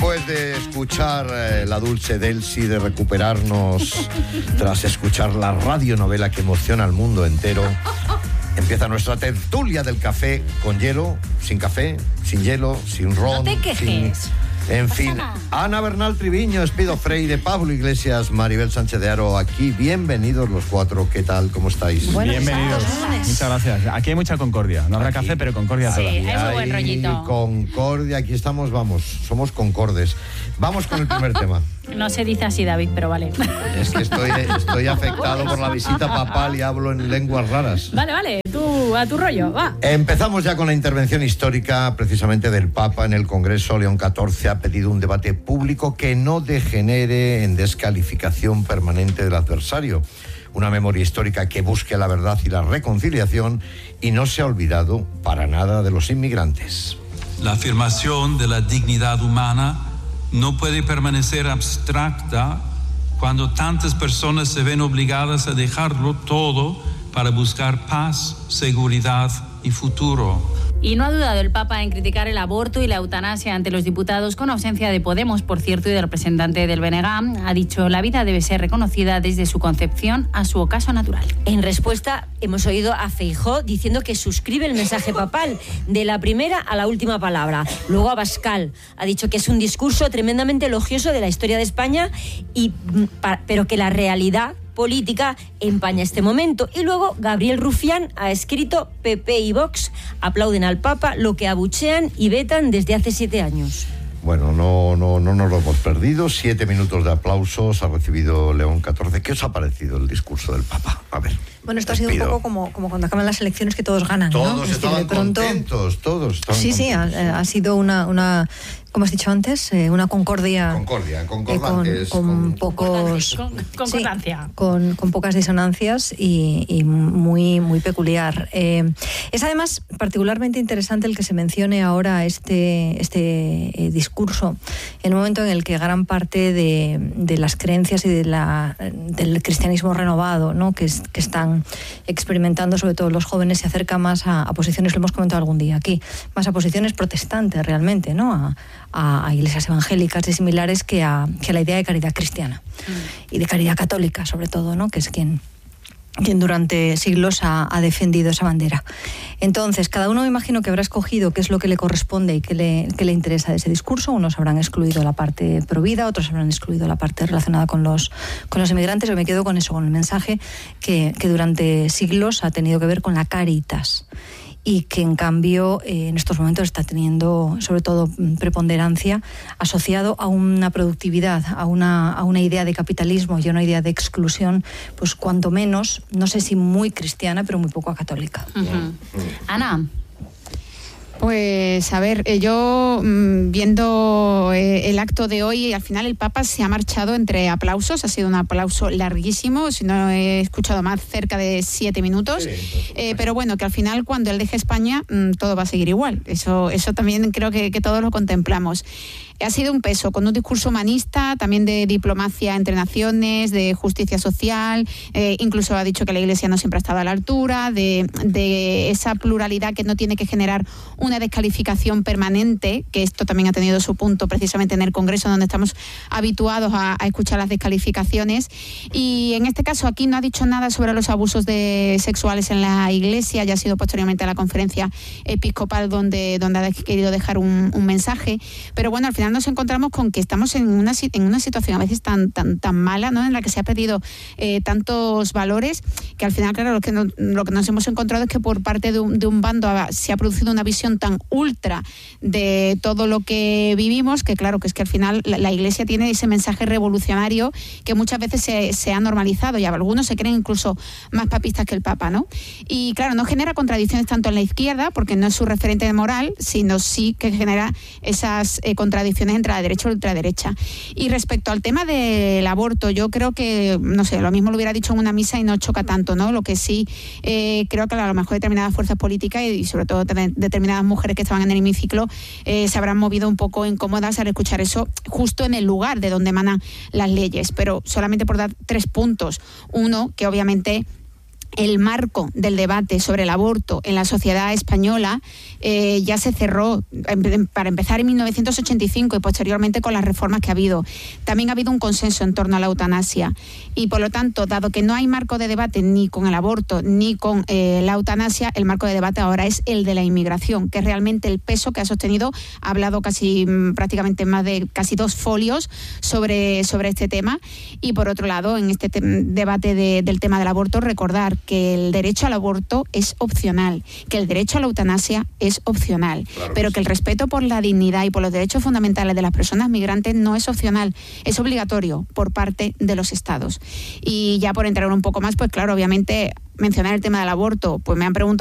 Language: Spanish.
Después de escuchar la dulce Delcy, de recuperarnos tras escuchar la radionovela que emociona al mundo entero, empieza nuestra tertulia del café con hielo, sin café, sin hielo, sin ron. No te quejes. En fin, Ana Bernal Triviño, Espido Freire, Pablo Iglesias, Maribel Sánchez de Haro, aquí. Bienvenidos los cuatro. ¿Qué tal? ¿Cómo estáis? Bueno, bienvenidos. Muchas gracias. Aquí hay mucha concordia. No habrá aquí café, pero concordia toda. Sí, hay muy buen rollito. Concordia, aquí estamos, vamos, somos concordes. Vamos con el primer tema. No se dice así, David, pero vale. Es que estoy afectado por la visita papal y hablo en lenguas raras. Vale, tú a tu rollo, va. Empezamos ya con la intervención histórica precisamente del Papa en el Congreso. León XIV ha pedido un debate público que no degenere en descalificación permanente del adversario. Una memoria histórica que busque la verdad y la reconciliación y no se ha olvidado para nada de los inmigrantes. La afirmación de la dignidad humana no puede permanecer abstracta cuando tantas personas se ven obligadas a dejarlo todo para buscar paz, seguridad y futuro. Y no ha dudado el Papa en criticar el aborto y la eutanasia ante los diputados, con ausencia de Podemos, por cierto, y del representante del BNG. Ha dicho: la vida debe ser reconocida desde su concepción a su ocaso natural. En respuesta, hemos oído a Feijóo diciendo que suscribe el mensaje papal, de la primera a la última palabra. Luego Abascal ha dicho que es un discurso tremendamente elogioso de la historia de España, pero que la realidad política empaña este momento. Y luego Gabriel Rufián ha escrito: PP y Vox aplauden al Papa lo que abuchean y vetan desde hace 7 años. Bueno, no nos lo hemos perdido. 7 minutos de aplausos ha recibido León XIV. ¿Qué os ha parecido el discurso del Papa? A ver. Bueno, esto ha sido un poco como cuando acaban las elecciones, que todos ganan, ¿no? Todos estaban contentos, todos estaban sí, contentos. Sí, ha sido una, como has dicho antes, una concordia. Con pocos... Concordancia. Sí, con pocas disonancias y muy, muy peculiar. Es además particularmente interesante el que se mencione ahora este discurso en un momento en el que gran parte de las creencias y del cristianismo renovado, ¿no?, que están experimentando, sobre todo los jóvenes, se acerca más a posiciones, lo hemos comentado algún día aquí, más a posiciones protestantes realmente, ¿no?, a iglesias evangélicas y similares que a la idea de caridad cristiana y de caridad católica, sobre todo, ¿no?, que es quien durante siglos ha defendido esa bandera. Entonces, cada uno, me imagino, que habrá escogido qué es lo que le corresponde y qué le interesa de ese discurso. Unos habrán excluido la parte provida, otros habrán excluido la parte relacionada con los inmigrantes. Yo me quedo con eso, con el mensaje que durante siglos ha tenido que ver con la caritas, y que en cambio en estos momentos está teniendo sobre todo preponderancia, asociado a una productividad, a una idea de capitalismo y a una idea de exclusión, pues cuanto menos, no sé si muy cristiana, pero muy poco católica. Uh-huh. Ana. Pues a ver, yo viendo el acto de hoy, al final el Papa se ha marchado entre aplausos, ha sido un aplauso larguísimo, si no he escuchado más, cerca de 7 minutos, pero bueno, que al final cuando él deje España todo va a seguir igual, eso también creo que todos lo contemplamos. Ha sido un peso, con un discurso humanista, también de diplomacia entre naciones, de justicia social, incluso ha dicho que la Iglesia no siempre ha estado a la altura, de esa pluralidad que no tiene que generar una descalificación permanente, que esto también ha tenido su punto precisamente en el Congreso, donde estamos habituados a escuchar las descalificaciones. Y en este caso aquí no ha dicho nada sobre los abusos sexuales en la Iglesia, ya ha sido posteriormente a la conferencia episcopal donde ha querido dejar un mensaje, pero bueno, al final nos encontramos con que estamos en una situación a veces tan mala, ¿no?, en la que se ha perdido tantos valores, que al final, claro, lo que nos hemos encontrado es que por parte de un bando se ha producido una visión tan ultra de todo lo que vivimos, que claro, que es que al final la Iglesia tiene ese mensaje revolucionario que muchas veces se ha normalizado, y algunos se creen incluso más papistas que el Papa, ¿no? Y claro, no genera contradicciones tanto en la izquierda, porque no es su referente moral, sino sí que genera esas contradicciones entre la derecha y la ultraderecha. Y respecto al tema del aborto, yo creo que, no sé, lo mismo lo hubiera dicho en una misa y no choca tanto, ¿no? Lo que sí creo que a lo mejor determinadas fuerzas políticas y sobre todo determinadas mujeres que estaban en el hemiciclo se habrán movido un poco incómodas al escuchar eso justo en el lugar de donde emanan las leyes, pero solamente por dar 3 puntos. Uno, que obviamente el marco del debate sobre el aborto en la sociedad española ya se cerró, para empezar en 1985 y posteriormente con las reformas que ha habido. También ha habido un consenso en torno a la eutanasia y, por lo tanto, dado que no hay marco de debate ni con el aborto ni con la eutanasia, el marco de debate ahora es el de la inmigración, que es realmente el peso que ha sostenido. Ha hablado prácticamente más de casi 2 folios sobre este tema. Y, por otro lado, en este debate del tema del aborto, recordar que el derecho al aborto es opcional, que el derecho a la eutanasia es opcional, claro, pero que el respeto por la dignidad y por los derechos fundamentales de las personas migrantes no es opcional, es obligatorio por parte de los Estados. Y ya por entrar un poco más, pues claro, obviamente mencionar el tema del aborto, pues me han preguntado